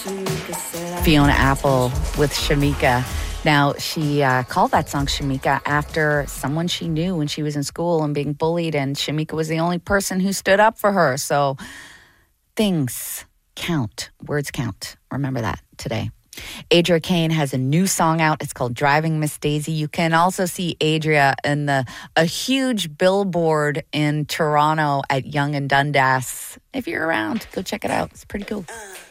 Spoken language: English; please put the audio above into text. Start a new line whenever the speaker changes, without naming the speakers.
Fiona Apple with Shamika. Now, she called that song Shamika after someone she knew when she was in school and being bullied, and Shamika was the only person who stood up for her. So things count. Words count. Remember that today. Adria Kane has a new song out. It's called Driving Miss Daisy. You can also see Adria in a huge billboard in Toronto at Yonge and Dundas. If you're around, go check it out. It's pretty cool.